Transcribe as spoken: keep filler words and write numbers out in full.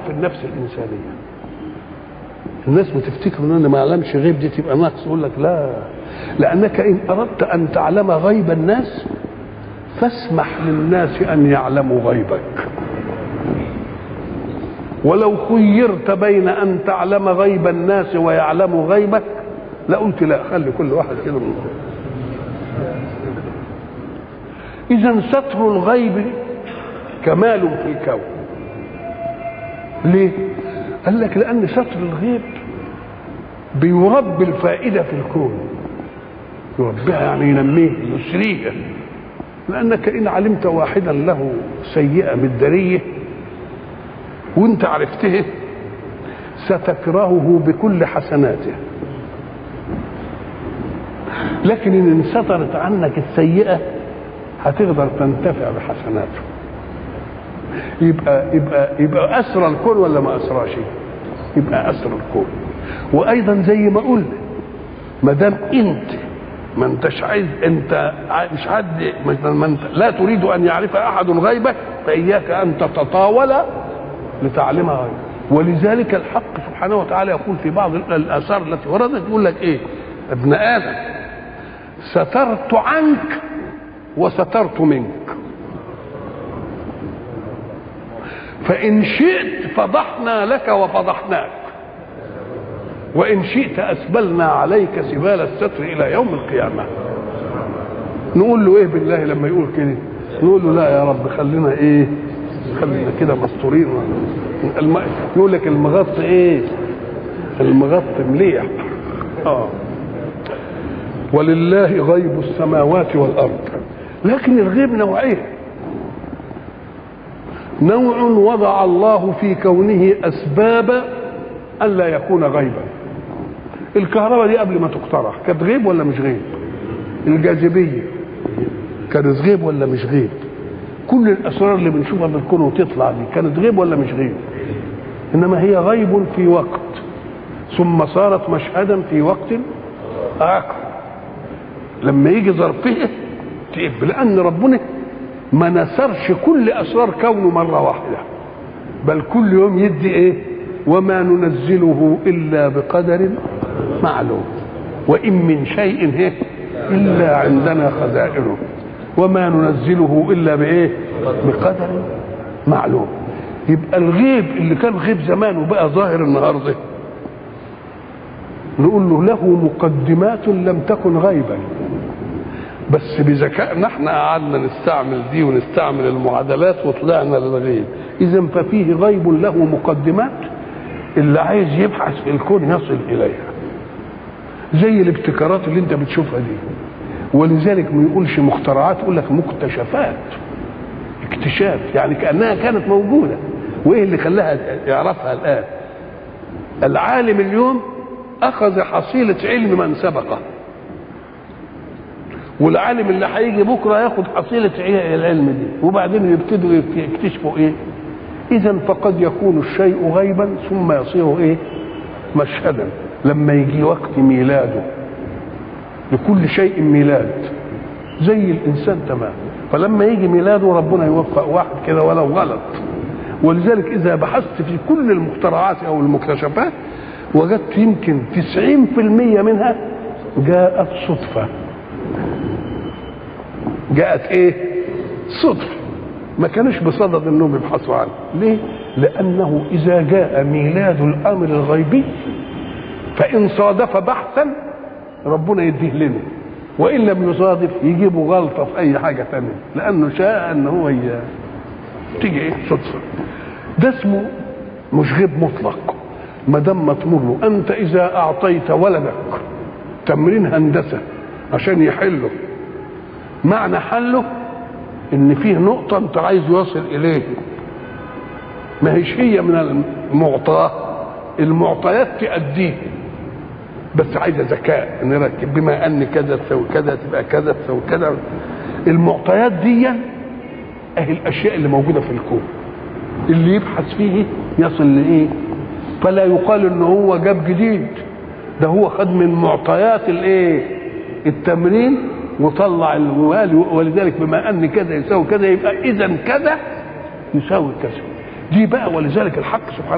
في النفس الانسانيه. الناس بتفتكر ان ما يعلمش غيب دي تبقى نقص، يقول لك لا، لانك ان اردت ان تعلم غيب الناس فاسمح للناس ان يعلموا غيبك. ولو خيرت بين ان تعلم غيب الناس ويعلموا غيبك لقلت لا، خلي كل واحد كده من اذا ستر الغيب كمال في الكون. ليه؟ قال لك لان ستر الغيب بيربي الفائده في الكون، يربيها يعني ينميه يسريها. لانك ان علمت واحدا له سيئه مداريه وانت عرفته ستكرهه بكل حسناته، لكن ان انسترت عنك السيئه هتقدر تنتفع بحسناته. يبقى يبقى يبقى اسرى الكون ولا ما اسراش؟ يبقى اسرى الكون. وايضا زي ما قلنا ما دام انت ما انتش عايز، انت مش حد ما انت لا تريد ان يعرف احد غيبك فاياك ان تتطاول لتعلمها غيبك. ولذلك الحق سبحانه وتعالى يقول في بعض الاثار التي وردت يقول لك ايه؟ ابن ادم سترت عنك وسترت منك، فإن شئت فضحنا لك وفضحناك، وإن شئت أسبلنا عليك سبال الستر إلى يوم القيامة. نقول له إيه بالله لما يقول كده؟ نقول له لا يا رب خلينا إيه؟ خلينا كده مستورين. الم... يقول لك المغط إيه؟ المغط مليح. آه ولله غيب السماوات والأرض. لكن الغيب نوعين. نوع وضع الله في كونه أسباب ألا يكون غيبا. الكهرباء دي قبل ما تخترع كانت غيب ولا مش غيب؟ الجاذبية كانت غيب ولا مش غيب؟ كل الأسرار اللي بنشوفها في الكون وتطلع دي كانت غيب ولا مش غيب؟ إنما هي غيب في وقت ثم صارت مشهدا في وقت آخر. لما يجي ظرفه تقب، لأن ربنا ما نسرش كل أسرار كونه مرة واحدة، بل كل يوم يدي إيه؟ وما ننزله إلا بقدر معلوم، وإن من شيء إيه؟ إلا عندنا خزائنه، وما ننزله إلا بإيه؟ بقدر معلوم. يبقى الغيب اللي كان غيب زمان وبقى ظاهر النهارده نقول له له مقدمات لم تكن غيبا، بس بذكائنا احنا قعدنا نستعمل دي ونستعمل المعادلات وطلعنا للغيب. اذا ففيه غيب له مقدمات اللي عايز يبحث في الكون يصل اليها، زي الابتكارات اللي انت بتشوفها دي. ولذلك ما يقولش مخترعات، يقول لك مكتشفات، اكتشاف، يعني كانها كانت موجوده. وايه اللي خلاها يعرفها الان؟ العالم اليوم اخذ حصيله علم من سبقه، والعالم اللي هيجي بكره ياخد حصيله العلم دي، وبعدين يبتدوا يكتشفوا ايه؟ اذا فقد يكون الشيء غيبا ثم يصير ايه؟ مشهدا. لما يجي وقت ميلاده، لكل شيء ميلاد زي الانسان تمام، فلما يجي ميلاده ربنا يوفق واحد كده ولو غلط. ولذلك اذا بحثت في كل المخترعات او المكتشفات وجدت يمكن تسعين في المية منها جاءت صدفه. جاءت ايه؟ صدفه، ما كانش بصدد انهم يبحثوا عنه. ليه؟ لانه اذا جاء ميلاد الامر الغيبي فان صادف بحثا ربنا يديه لنا، وان لم يصادف يجيبوا غلطه في اي حاجه ثانيه، لانه شاء ان هو ي... تيجي ايه؟ صدفه. ده اسمه مش غيب مطلق. ما دام مطمور له. انت اذا اعطيت ولدك تمرين هندسه عشان يحله، معنى حله ان فيه نقطه انت عايز يوصل اليه، ما هيش هي من المعطاه، المعطيات تأديه، بس عايزه ذكاء نركب بما ان كذا تسوي كذا تبقى كذا تسوي كذا. المعطيات دي اهي الاشياء اللي موجوده في الكون، اللي يبحث فيه يصل لايه؟ فلا يقال ان هو جاب جديد، ده هو خد من معطيات الايه؟ التمرين وطلع الوالي. ولذلك بما ان كذا يساوي كذا يبقى اذا كذا يساوي كذا. دي بقى ولذلك الحق سبحانه